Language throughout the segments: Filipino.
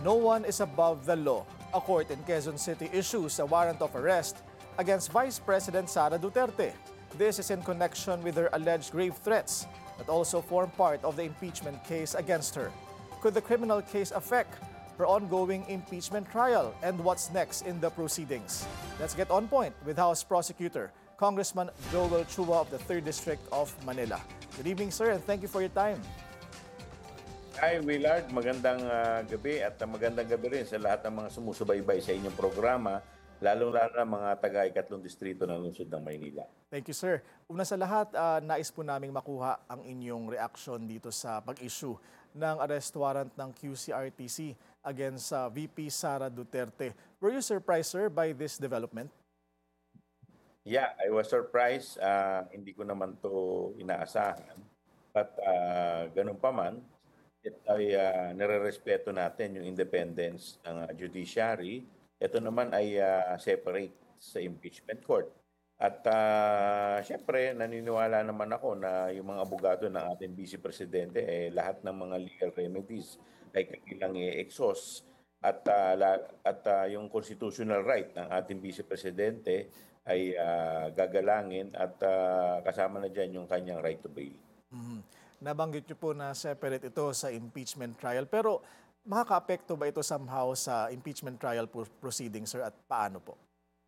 No one is above the law. A court in Quezon City issues a warrant of arrest against Vice President Sara Duterte. This is in connection with her alleged grave threats that also form part of the impeachment case against her. Could the criminal case affect her ongoing impeachment trial? And what's next in the proceedings? Let's get on point with House Prosecutor Congressman Joel Chua of the 3rd District of Manila. Good evening, sir, and thank you for your time. Hi Willard, magandang gabi at magandang gabi rin sa lahat ng mga sumusubaybay sa inyong programa, lalong-lalo na mga taga-ikatlong distrito ng lungsod ng Maynila. Thank you, sir. Una sa lahat, nais po naming makuha ang inyong reaksyon dito sa pag-issue ng arrest warrant ng QCRTC against VP Sara Duterte. Were you surprised, sir, by this development? Yeah, I was surprised. Hindi ko naman to inaasahan. But ganun pa man, ay nire-respeto natin yung independence ng judiciary. Ito naman ay separate sa impeachment court. At syempre, naniniwala naman ako na yung mga abogado ng ating Vice Presidente, lahat ng mga legal remedies ay kailang i-exhaust. At yung constitutional right ng ating Vice Presidente ay gagalangin at kasama na dyan yung kanyang right to bail. Nabanggit niyo po na separate ito sa impeachment trial. Pero makaka-apekto ba ito somehow sa impeachment trial proceedings, sir, at paano po?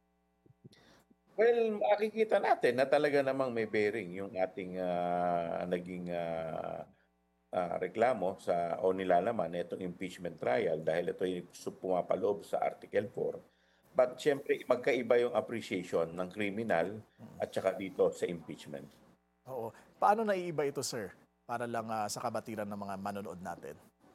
Well, makikita natin na talaga namang may bearing yung ating naging reklamo o nilalaman na itong impeachment trial dahil ito ay pumapaloob sa Article 4. But siyempre, magkaiba yung appreciation ng criminal at saka dito sa impeachment. Oo. Paano naiiba ito, sir? Para lang sa kabatiran ng mga manonood natin.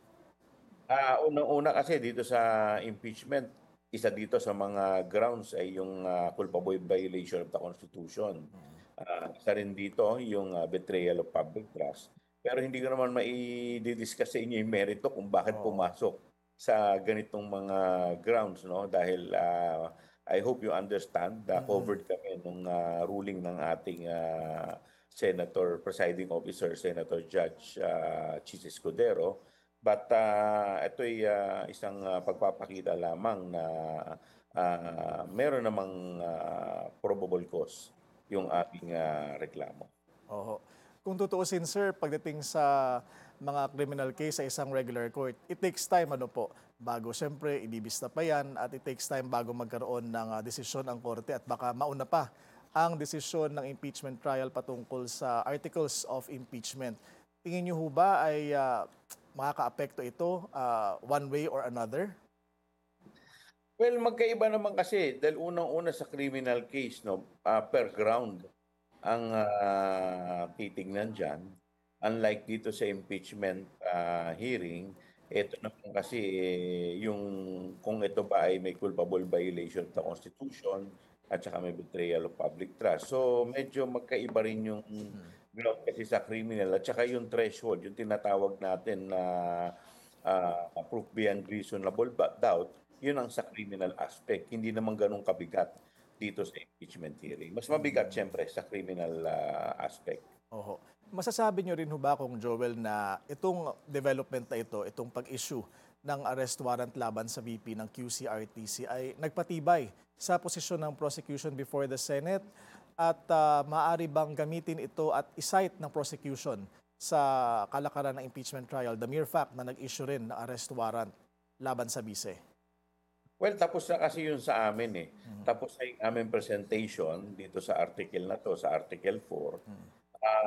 Unang-una kasi dito sa impeachment, isa dito sa mga grounds ay yung culpable violation of the Constitution. Isa rin dito yung betrayal of public trust. Pero hindi ko naman mai-discuss sa inyo yung merito kung bakit pumasok sa ganitong mga grounds, no? Dahil I hope you understand na covered kami nung ruling ng ating Senator, Presiding Officer, Senator Judge Chis Escudero. But ito ay isang pagpapakita lamang na meron namang probable cause yung ating reklamo. Oo. Kung tutuusin, sir, pagdating sa mga criminal case sa isang regular court, it takes time bago siyempre ibibista pa yan at it takes time bago magkaroon ng desisyon ang korte at baka mauna pa ang desisyon ng impeachment trial patungkol sa articles of impeachment. Tingin niyo ho ba ay makaka-apekto ito one way or another? Well, magkaiba naman kasi dahil unang-una sa criminal case, no, per ground ang titignan dyan. Unlike dito sa impeachment hearing, ito naman kasi yung kung ito ba ay may culpable violation of the Constitution at saka may betrayal of public trust. So medyo magkaiba rin yung ground kasi sa criminal at saka yung threshold, yung tinatawag natin na proof beyond reasonable doubt, yun ang sa criminal aspect. Hindi naman ganun kabigat dito sa impeachment hearing. Mas mabigat siyempre sa criminal aspect. Oho. Masasabi niyo rin ho ba, Kung Joel, na itong development na ito, itong pag-issue ng arrest warrant laban sa VP ng QCRTC ay nagpatibay sa posisyon ng prosecution before the Senate at maaari bang gamitin ito at isight ng prosecution sa kalakaran ng impeachment trial, the mere fact na nag-issue rin ng arrest warrant laban sa vice? Well, tapos na kasi yun sa amin . Tapos na yung aming presentation dito sa article na to, sa Article 4.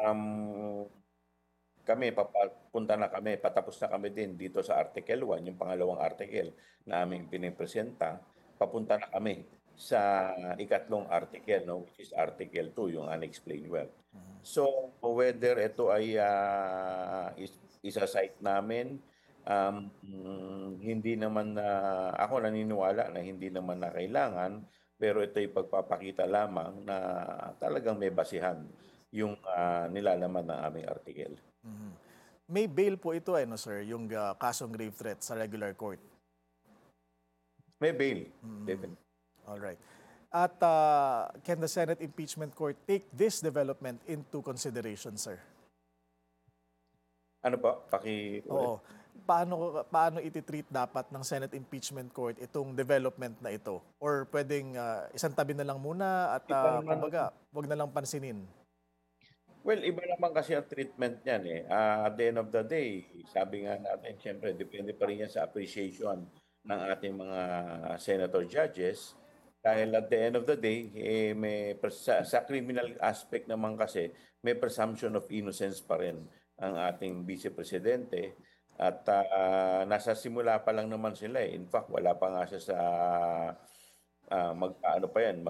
Kami, papunta na kami, patapos na kami din dito sa Article 1, yung pangalawang article na aming pinipresenta. Papunta na kami sa ikatlong article, no, which is Article 2, yung unexplained wealth. So, whether ito ay isa-cite namin, hindi naman ako naniniwala na hindi naman na kailangan, pero ito ay pagpapakita lamang na talagang may basihan yung nilalaman ng aming article. May bail po ito, no, sir, yung kasong grave threat sa regular court. May bail, definitely. All right. At can the Senate Impeachment Court take this development into consideration, sir? Ano pa? Oo. paano ititreat dapat ng Senate Impeachment Court itong development na ito? Or pwedeng isang tabi na lang muna at Iba naman, kumbaga, wag na lang pansinin? well, iba naman kasi ang treatment niyan eh. At the end of the day, sabi nga natin, siyempre, depende pa rin yan sa appreciation ng ating mga senator judges. Dahil at the end of the day, sa criminal aspect naman kasi, may presumption of innocence pa rin ang ating vice presidente. At nasa simula pa lang naman sila eh. In fact, wala pa nga siya sa ano pa yan,